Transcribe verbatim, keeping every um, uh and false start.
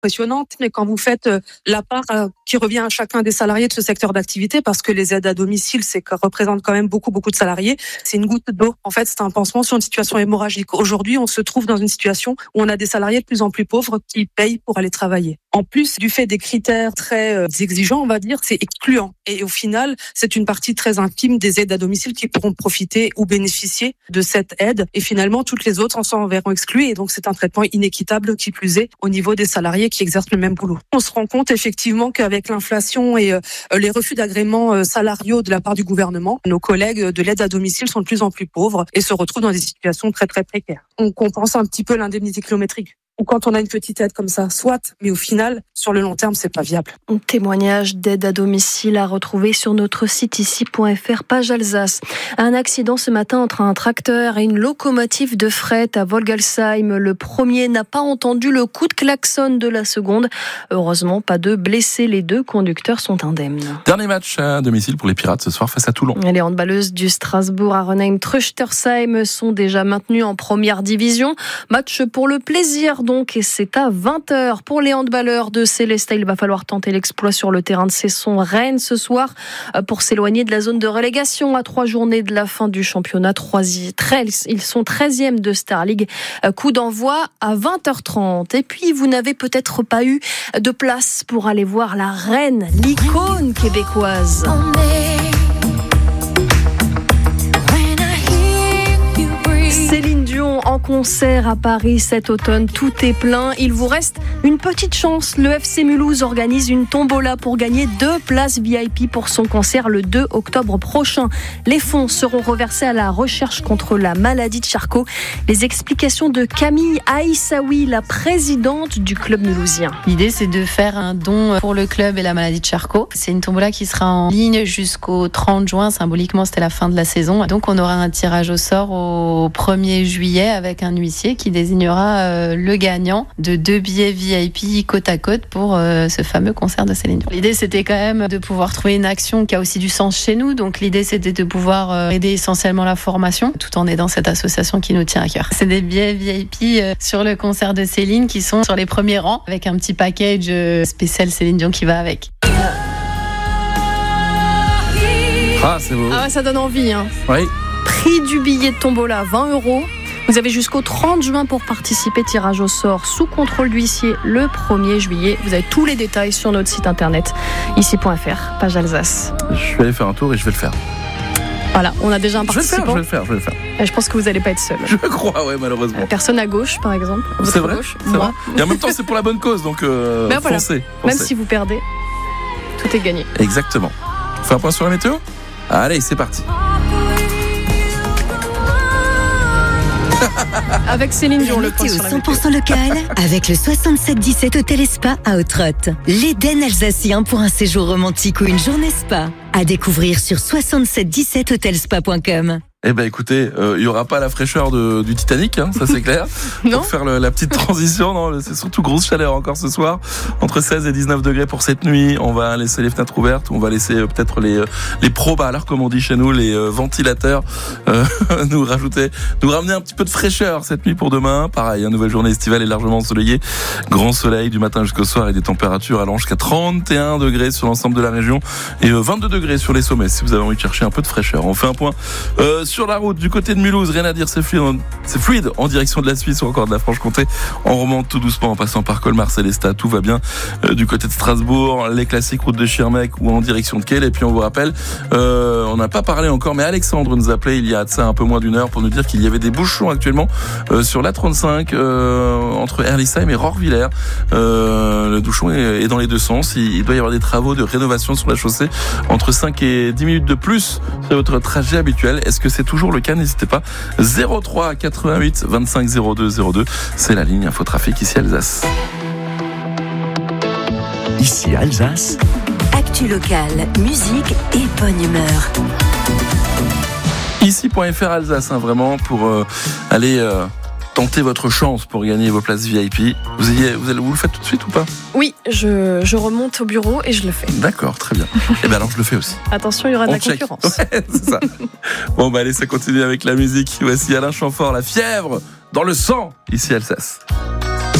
impressionnante, mais quand vous faites la part qui revient à chacun des salariés de ce secteur d'activité, parce que les aides à domicile, c'est que représente quand même beaucoup, beaucoup de salariés, c'est une goutte d'eau. En fait, c'est un pansement sur une situation hémorragique. Aujourd'hui, on se trouve dans une situation où on a des salariés de plus en plus pauvres qui payent pour aller travailler. En plus du fait des critères très exigeants, on va dire, c'est excluant. Et au final, c'est une partie très infime des aides à domicile qui pourront profiter ou bénéficier de cette aide. Et finalement, toutes les autres en s'en verront exclues. Et donc, c'est un traitement inéquitable qui plus est au niveau des salariés qui exercent le même boulot. On se rend compte effectivement qu'avec l'inflation et euh, les refus d'agréments euh, salariaux de la part du gouvernement, nos collègues de l'aide à domicile sont de plus en plus pauvres et se retrouvent dans des situations très très précaires. On compense un petit peu l'indemnité kilométrique. Ou quand on a une petite aide comme ça, soit, mais au final, sur le long terme, c'est pas viable. Un témoignage d'aide à domicile à retrouver sur notre site ici point f r, page Alsace. Un accident ce matin entre un tracteur et une locomotive de fret à Volgelsheim. Le premier n'a pas entendu le coup de klaxon de la seconde. Heureusement, pas de blessés. Les deux conducteurs sont indemnes. Dernier match à domicile pour les Pirates ce soir face à Toulon. Les handballeuses du Strasbourg Aronheim-Tröstersheim sont déjà maintenues en première division. Match pour le plaisir donc, et c'est à vingt heures pour les handballeurs de Célestat. Il va falloir tenter l'exploit sur le terrain de Cesson-Rennes ce soir pour s'éloigner de la zone de relégation à trois journées de la fin du championnat. Ils sont treizième de Star League. Coup d'envoi à vingt heures trente. Et puis, vous n'avez peut-être pas eu de place pour aller voir la reine, l'icône québécoise. Céline Dion en concert à Paris cet automne, tout est plein. Il vous reste une petite chance. Le F C Mulhouse organise une tombola pour gagner deux places V I P pour son concert le deux octobre prochain. Les fonds seront reversés à la recherche contre la maladie de Charcot. Les explications de Camille Aïssaoui, la présidente du club mulhousien. L'idée, c'est de faire un don pour le club et la maladie de Charcot. C'est une tombola qui sera en ligne jusqu'au trente juin. Symboliquement, c'était la fin de la saison. Donc, on aura un tirage au sort au premier juillet avec un huissier qui désignera euh, le gagnant de deux billets V I P côte à côte pour euh, ce fameux concert de Céline Dion. L'idée, c'était quand même de pouvoir trouver une action qui a aussi du sens chez nous. Donc l'idée, c'était de pouvoir euh, aider essentiellement la formation tout en aidant cette association qui nous tient à cœur. C'est des billets V I P euh, sur le concert de Céline qui sont sur les premiers rangs avec un petit package euh, spécial Céline Dion qui va avec. Ah, c'est beau. Ah ouais, ça donne envie, hein. Oui. Prix du billet de tombola, vingt euros. Vous avez jusqu'au trente juin pour participer. Tirage au sort sous contrôle d'huissier le premier juillet. Vous avez tous les détails sur notre site internet ici point f r, page Alsace. Je vais aller faire un tour et je vais le faire. Voilà, on a déjà un participant. Je vais le faire, je vais le faire. Je, vais le faire. Et je pense que vous n'allez pas être seul. Je crois, ouais, malheureusement. Personne à gauche, par exemple. C'est vrai, gauche, c'est moi. vrai. Et en même temps, c'est pour la bonne cause, donc euh, ben voilà. foncez, Même foncez. si vous perdez, tout est gagné. Exactement. On fait un point sur la météo ? Allez, c'est parti. Avec Céline Dion, le point sur la cent pour cent local avec le soixante-sept dix-sept Hôtel et Spa à Ottrott. L'Éden alsacien pour un séjour romantique ou une journée spa. À découvrir sur soixante-sept dix-sept hotelspa point com. Eh ben écoutez, il euh, y aura pas la fraîcheur de, du Titanic, hein, ça c'est clair. Non. Pour faire le, la petite transition, non, c'est surtout grosse chaleur encore ce soir, entre seize et dix-neuf degrés pour cette nuit. On va laisser les fenêtres ouvertes, on va laisser euh, peut-être les les proballers, comme on dit chez nous, les euh, ventilateurs, euh, nous rajouter, nous ramener un petit peu de fraîcheur cette nuit pour demain. Pareil, une nouvelle journée estivale et largement ensoleillée, grand soleil du matin jusqu'au soir et des températures allant jusqu'à trente et un degrés sur l'ensemble de la région et euh, vingt-deux degrés sur les sommets. Si vous avez envie de chercher un peu de fraîcheur, on fait un point. Euh, Sur la route du côté de Mulhouse, rien à dire, c'est fluide, c'est fluide en direction de la Suisse ou encore de la Franche-Comté. On remonte tout doucement en passant par Colmar, Célestat, tout va bien. Euh, du côté de Strasbourg, les classiques routes de Schirmeck ou en direction de Kehl. Et puis on vous rappelle, euh, on n'a pas parlé encore, mais Alexandre nous appelait il y a de ça un peu moins d'une heure pour nous dire qu'il y avait des bouchons actuellement euh, sur l'A trente-cinq euh, entre Herlisheim et Rohrwiller. Euh, le bouchon est, est dans les deux sens. Il, il doit y avoir des travaux de rénovation sur la chaussée entre cinq et dix minutes de plus sur votre trajet habituel. Est-ce que c'est toujours le cas? N'hésitez pas. zéro trois quatre-vingt-huit vingt-cinq zéro deux zéro deux. C'est la ligne Infotrafic ici Alsace. Ici Alsace. Actu locale, musique et bonne humeur. Ici point F R Alsace, hein, vraiment pour euh, aller euh, tenter votre chance pour gagner vos places V I P. Vous, y, vous, allez, vous le faites tout de suite ou pas? Oui, je, je remonte au bureau et je le fais. D'accord, très bien. Et bien alors je le fais aussi. Attention, il y aura de On la check. concurrence. Ouais, c'est ça. Bon bah allez, ça continue avec la musique. Voici Alain Chamfort, La Fièvre dans le sang, ici Alsace.